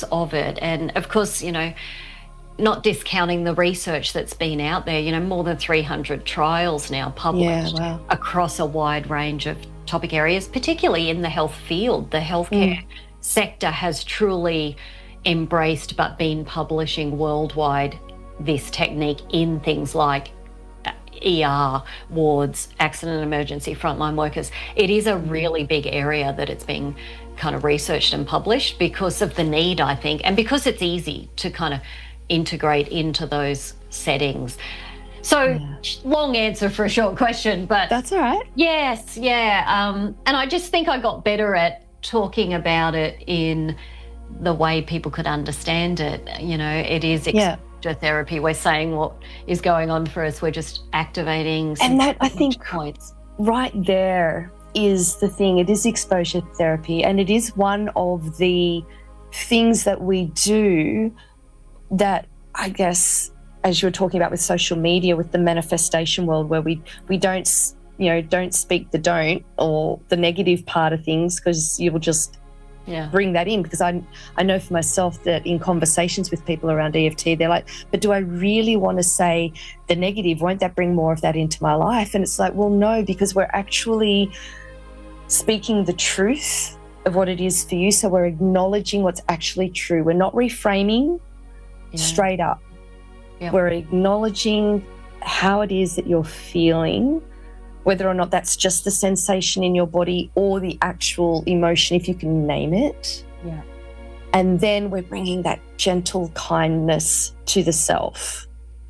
use of it. And of course, not discounting the research that's been out there, more than 300 trials now published across a wide range of topic areas, particularly in the health field. The healthcare sector has truly embraced but been publishing worldwide this technique in things like ER wards, accident and emergency frontline workers. It is a really big area that it's being kind of researched and published because of the need, I think, and because it's easy to kind of integrate into those settings. So long answer for a short question, but that's all right. Yes, and I just think I got better at talking about it in the way people could understand it. It is exposure therapy. We're saying what is going on for us. We're just activating some, and that, I think, points. Right there is the thing. It is exposure therapy, and it is one of the things that we do that, I guess, as you were talking about with social media, with the manifestation world, where we don't speak the don't or the negative part of things, because you will just bring that in. Because I know for myself that in conversations with people around EFT, they're like, but do I really want to say the negative? Won't that bring more of that into my life? And it's like, well, no, because we're actually speaking the truth of what it is for you. So we're acknowledging what's actually true. We're not reframing straight up. We're acknowledging how it is that you're feeling, whether or not that's just the sensation in your body or the actual emotion, if you can name it. And then we're bringing that gentle kindness to the self.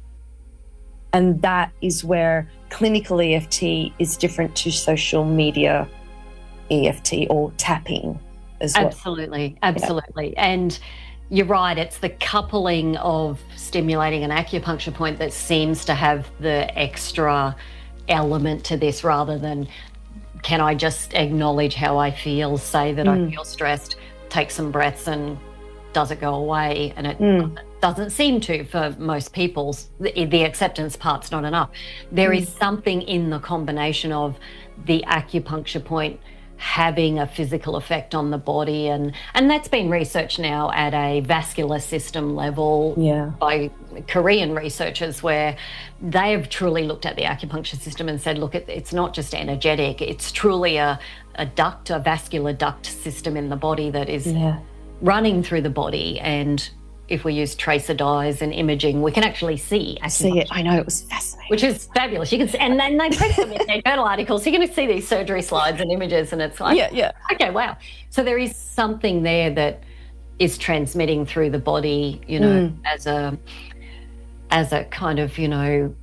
And that is where clinical EFT is different to social media EFT or tapping as well. Absolutely. And you're right, it's the coupling of stimulating an acupuncture point that seems to have the extra element to this, rather than, can I just acknowledge how I feel, say that I feel stressed, take some breaths, and does it go away? And it doesn't seem to for most people. The acceptance part's not enough. There is something in the combination of the acupuncture point having a physical effect on the body, and that's been researched now at a vascular system level by Korean researchers, where they have truly looked at the acupuncture system and said, look, it's not just energetic, it's truly a vascular duct system in the body that is running through the body. And if we use tracer dyes and imaging, we can actually see it. I know, it was fascinating. Which is fabulous. You can see, and then they print them in their journal articles. So you're going to see these surgery slides and images, and it's like, okay, wow. So there is something there that is transmitting through the body, as a kind of,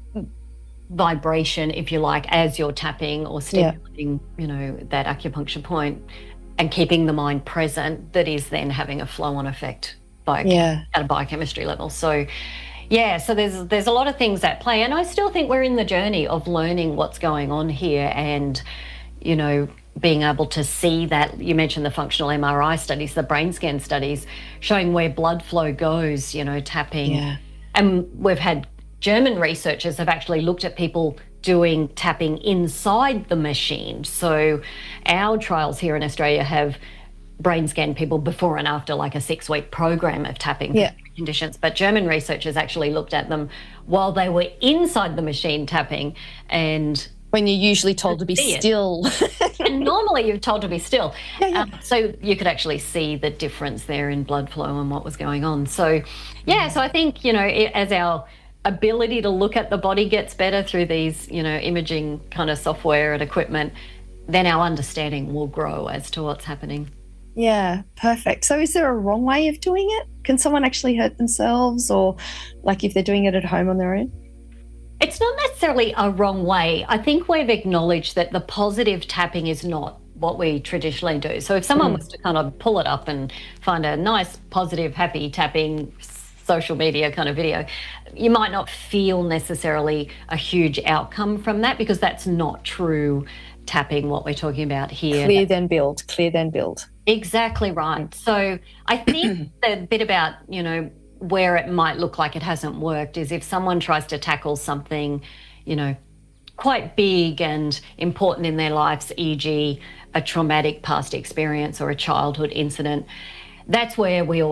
vibration, if you like, as you're tapping or stimulating, that acupuncture point, and keeping the mind present, that is then having a flow-on effect at a biochemistry level. So so there's a lot of things at play, and I still think we're in the journey of learning what's going on here, and being able to see that. You mentioned the functional MRI studies, the brain scan studies showing where blood flow goes, tapping. And we've had German researchers have actually looked at people doing tapping inside the machine. So our trials here in Australia have brain scan people before and after, like a 6-week program of tapping conditions. But German researchers actually looked at them while they were inside the machine tapping, and when you're usually told to be still. And normally you're told to be still. So you could actually see the difference there in blood flow and what was going on. So so I think, as our ability to look at the body gets better through these, imaging kind of software and equipment, then our understanding will grow as to what's happening. Yeah, perfect. So is there a wrong way of doing it? Can someone actually hurt themselves, or like if they're doing it at home on their own? It's not necessarily a wrong way. I think we've acknowledged that the positive tapping is not what we traditionally do. So if someone was to kind of pull it up and find a nice, positive, happy tapping social media kind of video, you might not feel necessarily a huge outcome from that, because that's not true tapping, what we're talking about here. Clear then build. Exactly right. So I think the bit about, where it might look like it hasn't worked is if someone tries to tackle something, quite big and important in their lives, e.g. a traumatic past experience or a childhood incident. That's where we